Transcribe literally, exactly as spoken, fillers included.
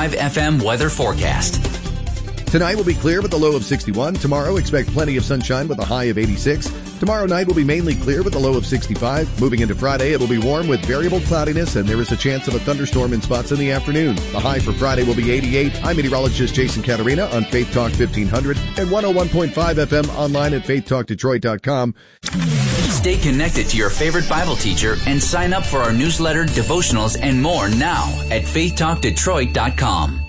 five F M weather forecast. Tonight will be clear with a low of sixty-one. Tomorrow, expect plenty of sunshine with a high of eighty-six. Tomorrow night will be mainly clear with a low of sixty-five. Moving into Friday, it will be warm with variable cloudiness, and there is a chance of a thunderstorm in spots in the afternoon. The high for Friday will be eighty-eight. I'm meteorologist Jason Caterina on Faith Talk fifteen hundred and one oh one point five F M online at faith talk detroit dot com. Stay connected to your favorite Bible teacher and sign up for our newsletter, devotionals, and more now at faith talk detroit dot com.